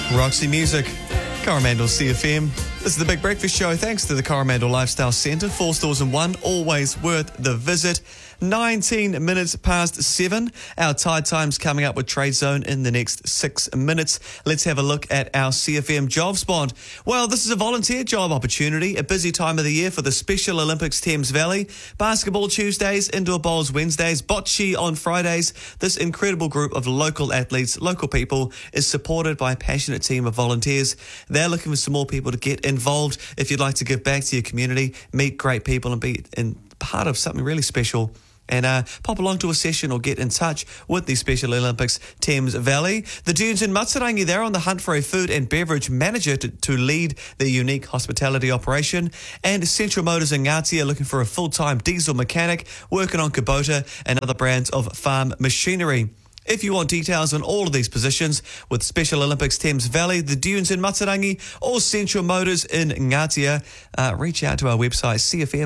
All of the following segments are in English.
Roxy Music, Coromandel CFM. This is the Big Breakfast Show. Thanks to the Coromandel Lifestyle Centre. 4 stores in one, always worth the visit. 19 minutes past 7. Our tide time's coming up with Trade Zone in the next 6 minutes. Let's have a look at our CFM job spot. Well, this is a volunteer job opportunity, a busy time of the year for the Special Olympics Thames Valley. Basketball Tuesdays, indoor bowls Wednesdays, bocce on Fridays. This incredible group of local athletes, local people, is supported by a passionate team of volunteers. They're looking for some more people to get involved. If you'd like to give back to your community, meet great people and be part of something really special, and pop along to a session or get in touch with the Special Olympics Thames Valley. The dudes in Matsarangi, they're on the hunt for a food and beverage manager to lead their unique hospitality operation. And Central Motors in Ngati are looking for a full-time diesel mechanic working on Kubota and other brands of farm machinery. If you want details on all of these positions with Special Olympics Thames Valley, the Dunes in Matsarangi or Central Motors in Ngatia, reach out to our website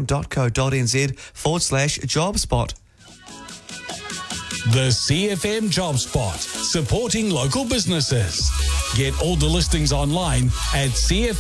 cfm.co.nz/jobspot. The CFM Job Spot, supporting local businesses. Get all the listings online at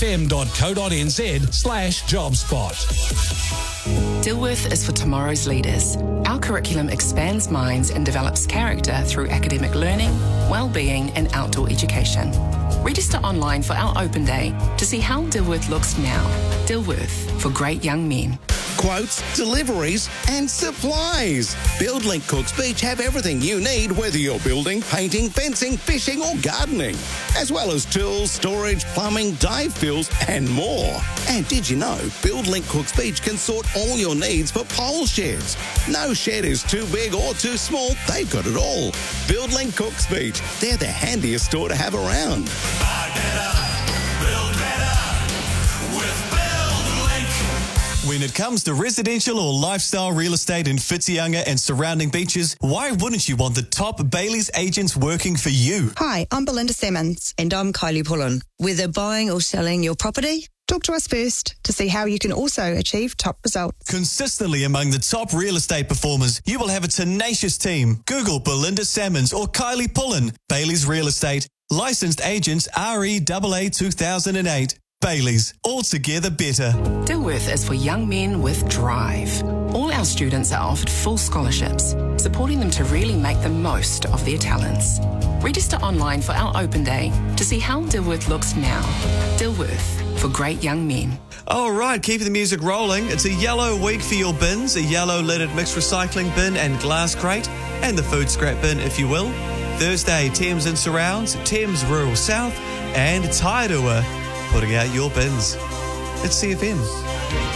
cfm.co.nz/jobspot. Dilworth is for tomorrow's leaders. Our curriculum expands minds and develops character through academic learning, well-being and outdoor education. Register online for our open day to see how Dilworth looks now. Dilworth, for great young men. Quotes, deliveries and supplies. BuildLink Cooks Beach have everything you need, whether you're building, painting, fencing, fishing or gardening, as well as tools, storage, plumbing, dive fills and more. And did you know BuildLink Cooks Beach can sort all your needs for pole sheds? No shed is too big or too small. They've got it all. BuildLink Cooks Beach. They're the handiest store to have around. Buy better, build better with BuildLink. When it comes to residential or lifestyle real estate in Whitianga and surrounding beaches, why wouldn't you want the top Bailey's agents working for you? Hi, I'm Belinda Simmons. And I'm Kylie Pullen. Whether buying or selling your property, talk to us first to see how you can also achieve top results. Consistently among the top real estate performers, you will have a tenacious team. Google Belinda Salmons or Kylie Pullen. Bailey's Real Estate. Licensed agents REAA 2008. Bailey's, altogether better. Dilworth is for young men with drive. All our students are offered full scholarships, supporting them to really make the most of their talents. Register online for our open day to see how Dilworth looks now. Dilworth, for great young men. All right, keep the music rolling. It's a yellow week for your bins, a yellow lidded mixed recycling bin and glass crate, and the food scrap bin, if you will. Thursday, Thames and Surrounds, Thames Rural South, and Tairua putting out your bins. It's CFM.